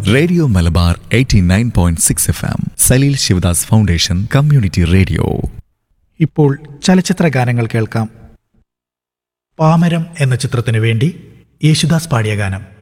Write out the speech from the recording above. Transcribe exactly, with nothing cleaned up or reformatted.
Radio Malabar eighty nine point six F M, Saleel Sivadas foundation community radio. ഇപ്പോൾ ചലച്ചിത്ര ഗാനങ്ങൾ കേൾക്കാം. പാമരം എന്ന ചിത്രത്തിനു വേണ്ടി യേശുദാസ് പാടിയ ഗാനം.